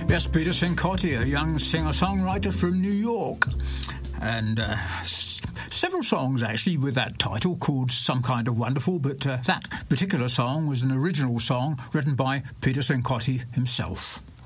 Yes, Peter Cincotti, a young singer-songwriter from New York. And several songs, actually, with that title called Some Kind of Wonderful, but that particular song was an original song written by Peter Cincotti himself.